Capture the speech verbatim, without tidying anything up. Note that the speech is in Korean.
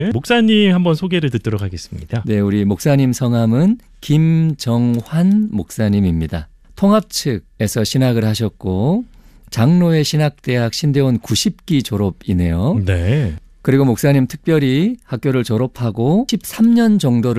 목사님 한번 소개를 듣도록 하겠습니다. 네, 우리 목사님 성함은 김정환 목사님입니다. 통합 측에서 신학을 하셨고 장로회 신학대학 신대원 구십 기 졸업이네요. 네. 그리고 목사님 특별히 학교를 졸업하고 십삼 년 정도를